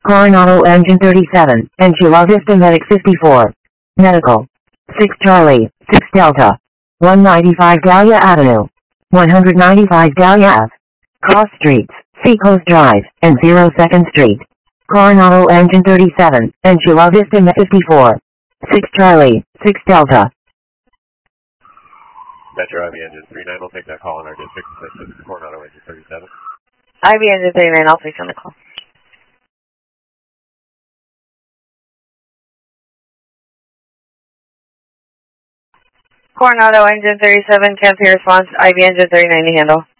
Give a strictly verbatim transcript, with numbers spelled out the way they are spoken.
Coronado Engine thirty-seven, and Chula Vista Medic fifty-four. Medical. six Charlie, six Delta. one ninety-five Dahlia Avenue. one ninety-five Dahlia Ave. Cross Streets, Seacoast Drive, and zero second Street. Coronado Engine thirty-seven, and Chula Vista Medic fifty-four. six Charlie, six Delta. Metro I V Engine thirty-nine, we'll take that call in our district. This is Coronado Engine thirty-seven. I V Engine thirty-nine, I'll place on the call. Coronado Engine thirty-seven, cancel your response. I V Engine thirty-nine to handle.